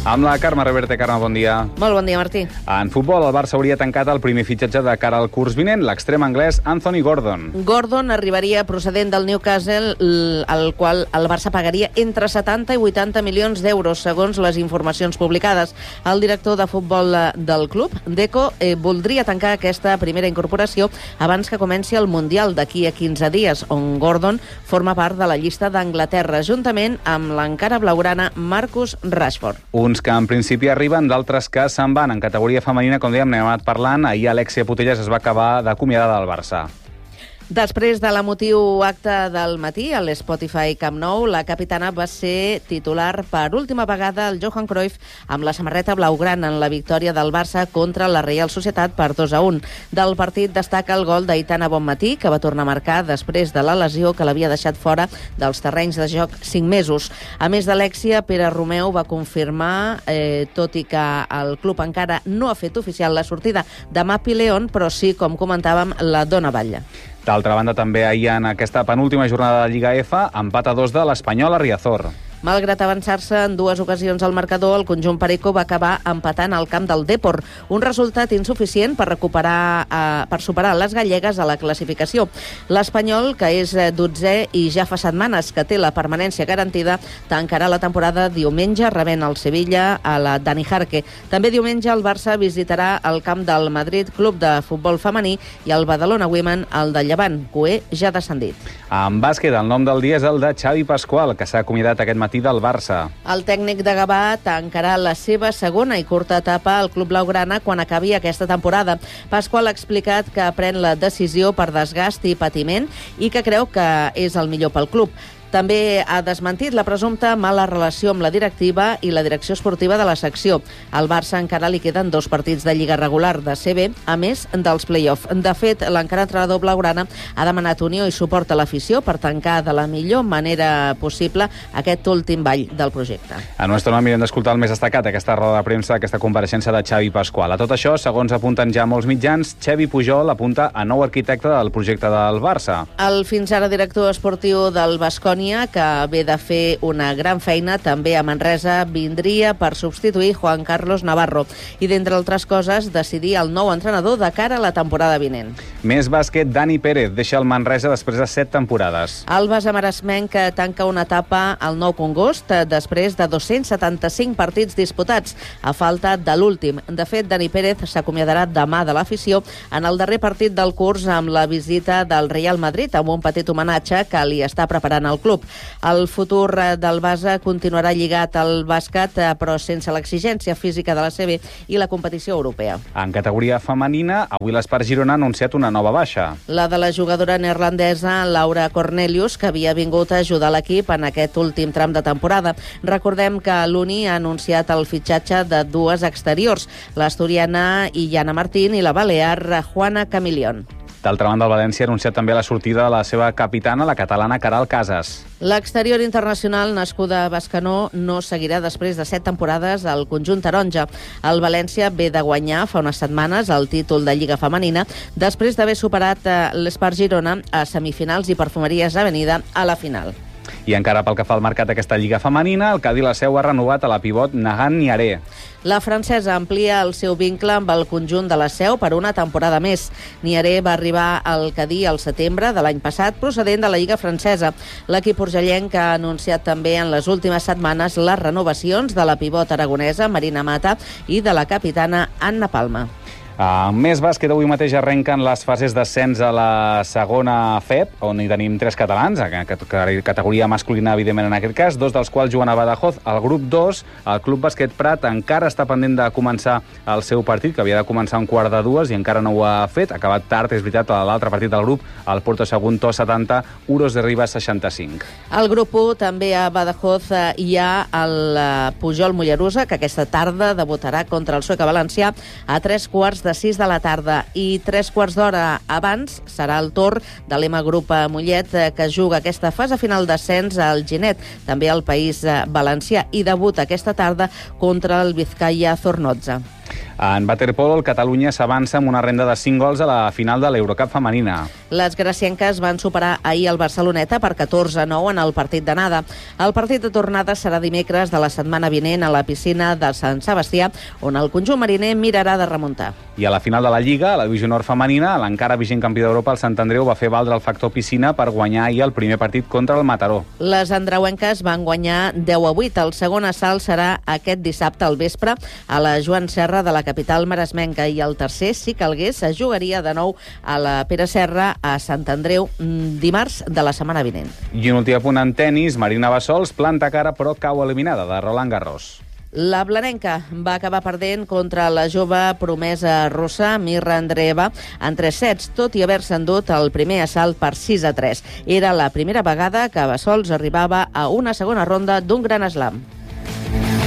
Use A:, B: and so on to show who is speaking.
A: Amb la Carme Reverte. Carme, bon dia.
B: Molt bon dia, Martí.
A: En futbol, el Barça hauria tancat el primer fitxatge de cara al curs vinent, l'extrem anglès Anthony Gordon.
B: Gordon arribaria procedent del Newcastle, al qual el Barça pagaria entre 70 i 80 milions d'euros, segons les informacions publicades. El director de futbol del club, Deco, voldria tancar aquesta primera incorporació abans que comenci el Mundial d'aquí a 15 dies, on Gordon forma part de la llista d'Anglaterra, juntament amb l'encara blaugrana Marcus Rashford.
A: Uns que en principi arriben, d'altres que se'n van. En categoria femenina, com dèiem, n'hem anat parlant. Ahir Alexia Putellas es va acabar d'acomiadar del Barça.
B: Després de l'emotiu acte del matí a l'Spotify Camp Nou, la capitana va ser titular per última vegada al Johan Cruyff amb la samarreta blaugrana en la victòria del Barça contra la Real Societat per 2-1. Del partit destaca el gol d'Aitana Bonmatí, que va tornar a marcar després de la lesió que l'havia deixat fora dels terrenys de joc 5 mesos. A més d'Alexia, Pere Romeu va confirmar, tot i que el club encara no ha fet oficial la sortida de Mapi León, però sí, com comentàvem, la Dona Batlle.
A: D'altra banda, també ahir en aquesta penúltima jornada de Lliga F, empat a 2 de l'Espanyol a Riazor.
B: Malgrat avançar-se en dues ocasions al marcador, el conjunt perico va acabar empatant al camp del Depor, un resultat insuficient per superar les gallegues a la classificació. L'Espanyol, que és 12è i ja fa setmanes que té la permanència garantida, tancarà la temporada diumenge rebent el Sevilla a la Dani Jarque. També diumenge el Barça visitarà el camp del Madrid Club de Futbol Femení i el Badalona Women, el de Llevant, que ja descendit.
A: En bàsquet, el nom del dia és el de Xavi Pascual, que s'ha acomiadat aquest matí del Barça.
B: El tècnic de Gavà tancarà la seva segona i curta etapa al club blaugrana quan acabi aquesta temporada. Pasqual ha explicat que pren la decisió per desgast i patiment i que creu que és el millor pel club. També ha desmentit la presumpta mala relació amb la directiva i la direcció esportiva de la secció. Al Barça encara li queden 2 partits de Lliga regular de CB, a més dels play-off. De fet, l'encara entrenador blaugrana ha demanat unió i suport a l'afició per tancar de la millor manera possible aquest últim ball del projecte.
A: A nostre nom mirem d'escoltar el més destacat, aquesta roda de premsa, aquesta compareixença de Xavi Pascual. A tot això, segons apunten ja molts mitjans, Xavi Pujol apunta a nou arquitecte del projecte del Barça.
B: El fins ara director esportiu del Baskonia, que ve de fer una gran feina també a Manresa, vindria per substituir Juan Carlos Navarro i, d'entre altres coses, decidir el nou entrenador de cara a la temporada vinent.
A: Més bàsquet, Dani Pérez deixa el Manresa després de 7 temporades.
B: El base maresmenc que tanca una etapa al Nou Congost després de 275 partits disputats, a falta de l'últim. De fet, Dani Pérez s'acomiadarà demà de l'afició en el darrer partit del curs amb la visita del Real Madrid, amb un petit homenatge que li està preparant el club. El futur del base continuarà lligat al bàsquet, però sense l'exigència física de la CB i la competició europea.
A: En categoria femenina, avui l'Espart Girona ha anunciat una nova baixa.
B: La de la jugadora neerlandesa Laura Cornelius, que havia vingut a ajudar l'equip en aquest últim tram de temporada. Recordem que l'Uni ha anunciat el fitxatge de 2 exteriors, l'asturiana Illana Martín i la balear Juana Camilión.
A: D'altra banda, el València ha anunciat també la sortida de la seva capitana, la catalana Caral Casas.
B: L'exterior internacional, nascuda a Bescanó, no seguirà després de 7 temporades al conjunt taronja. El València ve de guanyar fa unes setmanes el títol de Lliga Femenina després d'haver superat l'Espart Girona a semifinals i Perfumeries Avenida a la final.
A: I encara pel que fa al mercat d'aquesta Lliga Femenina, el Cadí la Seu ha renovat a la pivot Nagan Niaré.
B: La francesa amplia el seu vincle amb el conjunt de la Seu per una temporada més. Niaré va arribar al Cadí al setembre de l'any passat, procedent de la Lliga francesa. L'equip urgellenc ha anunciat també en les últimes setmanes les renovacions de la pivot aragonesa Marina Mata i de la capitana Anna Palma.
A: Més bàsquet, avui mateix arrenquen les fases d'ascens a la segona FEP, on hi tenim 3 catalans, categoria masculina, evidentment, en aquest cas, 2 dels quals juguen a Badajoz. El grup 2, el Club Bàsquet Prat, encara està pendent de començar el seu partit, que havia de començar a 1:45 i encara no ho ha fet. Ha acabat tard, és veritat, l'altre partit del grup, el Porto Sagunto 70, Uros de Ribas 65.
B: Al grup 1, també a Badajoz, hi ha el Pujol Mollerussa, que aquesta tarda debutarà contra el Sueca Valencià a 3:45 de la tarda, i 3/4 d'hora abans serà el torn de l'EMA Grup Mollet, que juga aquesta fase final d'ascens al Ginet, també al País Valencià, i debuta aquesta tarda contra el Vizcaya Zornotza.
A: En waterpolo, el Catalunya s'avança amb una renda de 5 gols a la final de l'Eurocup femenina.
B: Les gracienques van superar ahir el Barceloneta per 14-9 en el partit d'anada. El partit de tornada serà dimecres de la setmana vinent a la piscina de Sant Sebastià, on el conjunt mariner mirarà de remuntar.
A: I a la final de la Lliga, a la Divisió Nord femenina, l'encara vigent campió d'Europa, el Sant Andreu, va fer valdre el factor piscina per guanyar ahir el primer partit contra el Mataró.
B: Les andreuenques van guanyar 10-8. El segon assalt serà aquest dissabte al vespre a la Joan Serra de la capital maresmenca i el tercer, si calgués, es jugaria de nou a la Pere Serra a Sant Andreu dimarts de la setmana vinent.
A: I un últim apunt en tenis, Marina Bassols planta cara però cau eliminada de Roland Garros.
B: La blanenca va acabar perdent contra la jove promesa russa Mirra Andreeva en 3 sets, tot i haver-se endut el primer assalt per 6-3. Era la primera vegada que Bassols arribava a una segona ronda d'un gran slam.